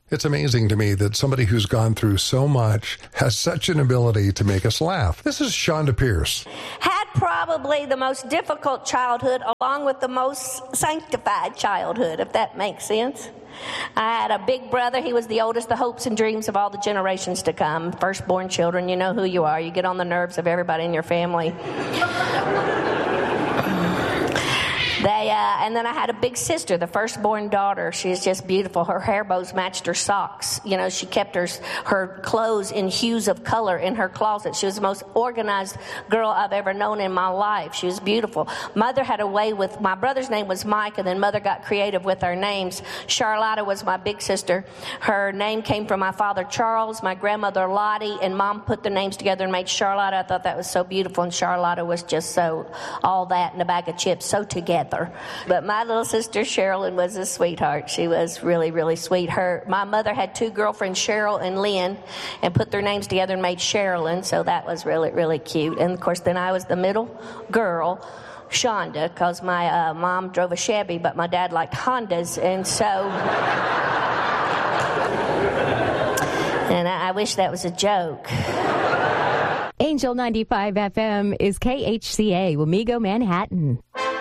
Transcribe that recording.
It's amazing to me that somebody who's gone through so much has such an ability to make us laugh. This is Shonda Pierce. Had probably the most difficult childhood along with the most sanctified childhood, if that makes sense. I had a big brother. He was the oldest, the hopes and dreams of all the generations to come. Firstborn children, you know who you are. You get on the nerves of everybody in your family. And then I had a big sister, the firstborn daughter. She's just beautiful. Her hair bows matched her socks. You know, she kept her clothes in hues of color in her closet. She was the most organized girl I've ever known in my life. She was beautiful. Mother had a way with, my brother's name was Mike, and then Mother got creative with our names. Charlotta was my big sister. Her name came from my father, Charles, my grandmother, Lottie, and Mom put the names together and made Charlotta. I thought that was so beautiful, and Charlotta was just so, all that and a bag of chips, so together. But my little sister, Sherilyn, was a sweetheart. She was really, really sweet. My mother had two girlfriends, Cheryl and Lynn, and put their names together and made Sherilyn, so that was really, really cute. And, of course, then I was the middle girl, Shonda, because my mom drove a Chevy, but my dad liked Hondas, and so... and I wish that was a joke. Angel 95 FM is KHCA, Wamego, Manhattan.